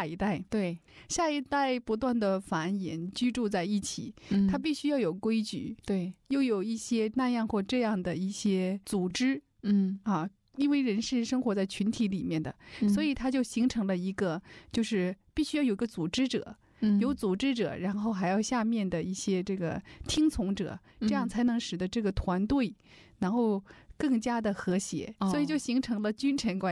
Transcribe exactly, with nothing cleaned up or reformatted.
下一代， 对， 下一代不断的繁衍居住在一起， 嗯， 它必须要有规矩， 对， 又有一些那样或这样的一些组织， 嗯啊，因为人是生活在群体里面的， 嗯所以它就形成了一个，就是必须要有个组织者， 嗯有组织者，然后还要下面的一些这个听从者， 嗯这样才能使得这个团队然后更加的和谐， 哦所以就形成了君臣关系。